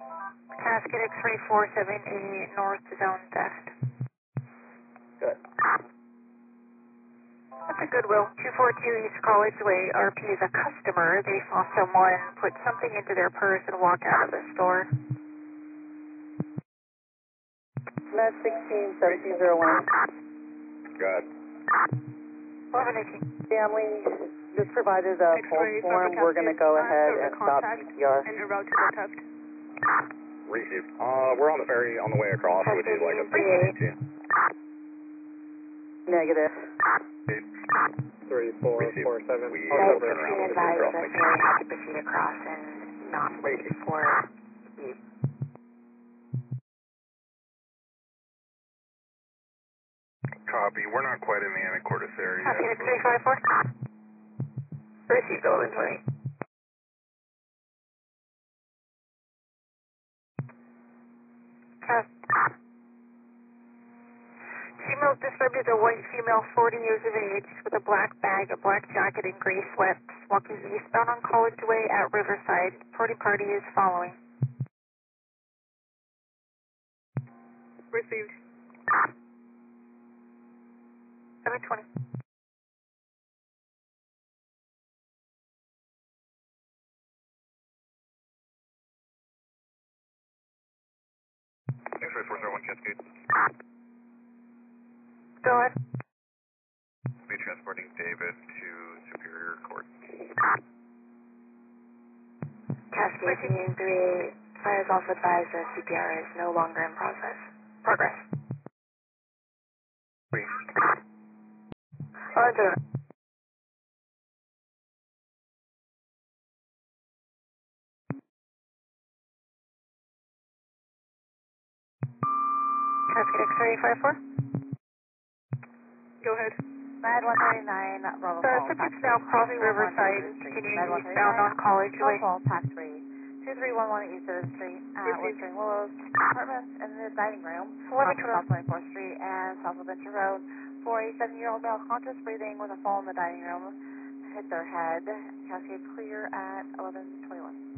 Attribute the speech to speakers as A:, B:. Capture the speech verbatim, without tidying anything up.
A: Cascade X-ray four seven eight North Zone Theft.
B: Good.
A: That's a Goodwill. two forty-two East College Way. R P is a customer. They saw someone put something into their purse and walk out of the store.
B: Med sixteen seventeen oh one.
C: Good.
A: eleven eighteen.
B: Family just provided a full form. We're going to go ahead and stop C P R.
D: And route to the theft.
C: Received. Uh, we're on the ferry on the way across. Would you like us to proceed to?
B: Negative.
C: Three, four, four, seven. We
A: Flight
C: will turn
A: sixteen
C: around and
A: advised
C: cross
A: the
C: the
A: ferry had to proceed across and not wait for you.
C: Copy. We're not quite in the Anacortes area
A: Copy
C: yet.
A: X-ray five four. Received eleven twenty. Cas- Female described as a white female, forty years of age, with a black bag, a black jacket, and gray sweats, walking eastbound on College Way at Riverside. Party party is following.
D: Received.
A: seven twenty.
C: X-ray four zero one Cascade.
A: Go ahead.
C: Be transporting David to Superior Court.
A: Cascade Union three fires also advised that C P R is no longer in process. Progress.
C: Three.
A: Roger. Cascade X-ray five four.
D: Go ahead.
E: Med one thirty-nine, Bravo
A: The
E: Call,
A: subject's
E: tax
A: now
E: free.
A: crossing Riverside, continuing eastbound on College Way.
E: Call, tax free. two three one one East third Street at Western Willows Apartments in the dining room.
A: eleven
E: Crossing
A: twenty.
E: South twenty-fourth Street and South Venture Road. For a seven-year-old male conscious breathing with a fall in the dining room, hit their head. Cascade clear at eleven twenty-one.